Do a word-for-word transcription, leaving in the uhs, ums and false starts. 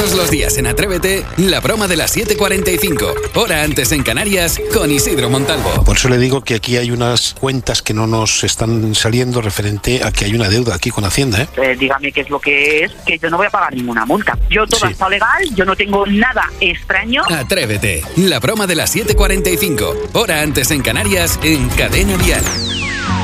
Todos los días en Atrévete, la broma de las siete cuarenta y cinco, hora antes en Canarias, con Isidro Montalvo. Por eso le digo que aquí hay unas cuentas que no nos están saliendo referente a que hay una deuda aquí con Hacienda, ¿eh? Eh, dígame qué es lo que es, que yo no voy a pagar ninguna multa. Yo todo Sí. ha estado legal, yo no tengo nada extraño. Atrévete, la broma de las siete cuarenta y cinco, hora antes en Canarias, en Cadena Vial.